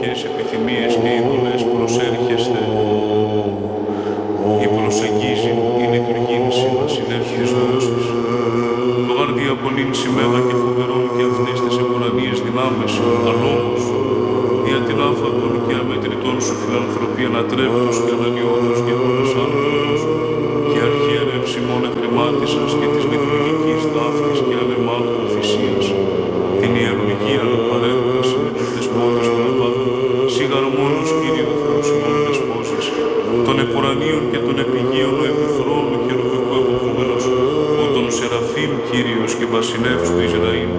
επιθυμίες και είδωλες προσέρχεστε, η προσεγγίζει, η λειτουργήν συμβασιλεύθης δόξης. Το γαρ διακονήν σημαίδα και φοβερών και αυτές τις εμπορανίες δυνάμεις, αλόμως, δια την άφατον και αμετρητών σου φιλανθρωπία ανατρέπτος και αναλυότος και όλος άνθρωπος, και αρχιέρευση μόνο εχρημάτισας και της λειτουργικής ταύτης και αλεμάτων θυσίας, την ιερουργία παρέχοντας με τους δεσπότες των απάδων, σίγαρο μόνος Κύριε ο Θεός ημών δεσπόσεις, των επουρανίων και των επιγείων ο επιθρόνου χερουβικού εποχούμενος, ο των Σεραφείμ Κύριος και βασιλεύς του Ισραήλ.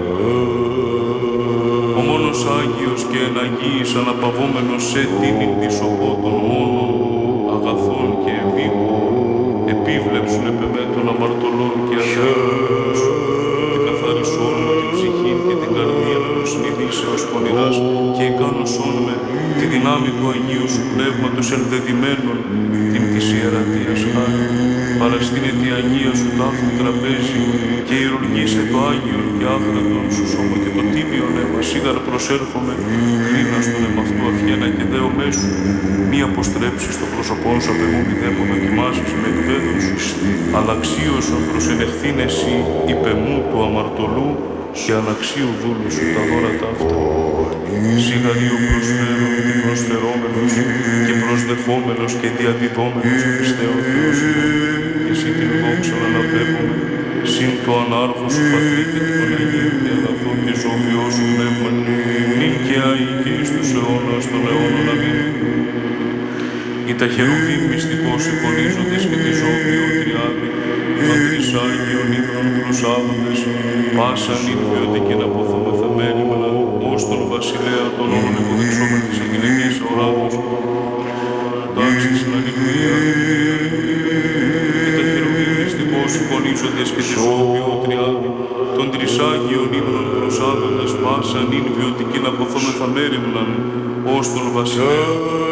Ο μόνος Άγιος και εν Αγίης αναπαυόμενος σε τίνην δισοπότων μόνον, αγαθών και ευήγων, επίβλεψουν επεμέ των αμαρτωλών και αδειών και καθαρισόν με την ψυχή και την καρδία του συνειδήσεως πονηράς και ικάνωσόν με τη δυνάμει του Αγίου σου Πνεύματος ενδεδειμένων την της ιερατείας χάρη. Παραστήνε τη Αγία σου ταύτη τραπέζι και ιερουργήσε το Άγιον και άγρατον σου σώμα και το τίμιον αίμα σίγαρα προσέρχομαι κρίνα στον εμαυτού αυχένα και δέο μέσου μη αποστρέψεις το πρόσωπόν σου απ' εμού μη δε που δοκιμάσεις με εκβέδων σου αλλά αξίωσον προσενεχθήν εσύ υπεμού του αμαρτωλού και αναξίου δούλου σου τα δώρα ταύτα. Σιγαρίου προσφέρον και προσφερόμενος και προσδεχόμενος και διαδιδόμενος πιστέο Θεός και εσύ την δόξα να αναπέμπουμε συν το ανάρχο σου Πατρί και τον Αγίου και αγαθό και ζωοποιό σου πνεύμα νυν και άη και εις τους αιώνας των αιώνων αμήν. Οι τα χερουβίμ μυστικώς εικονίζοντες και τη ζωοποιό τριάδη των τρεις Άγιων ύμνων προσάδοντες πάσαν ήλβιωτικήν αποθόμεθα μέρημενα ως τον βασιλέα των όνων υποδεξόμενων της αγγελικής οράδος τάξης στην αληθεία. Οι τα χερουβίμ μυστικώς εικονίζοντες και τη ζωοποιό τριάδη των τρεις Άγιων ύμνων προσάδοντες πάσαν ήλβιωτικήν αποθόμεθα μέρημενα ως τον βασιλέα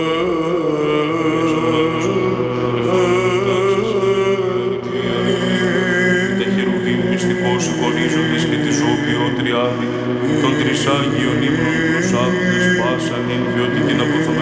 εικονίζοντες και τη ζωοποιό τριάδη των τρεις Άγιων ύμνων προσάδοντες πάσαν ήλβιωτικήν αποθόμεθα